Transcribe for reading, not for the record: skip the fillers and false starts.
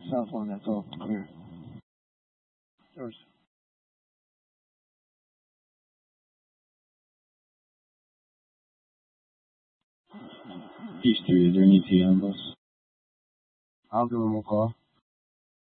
South one, that's all clear. Yours. Peace 3, is there any tea on bus? I'll give him a call.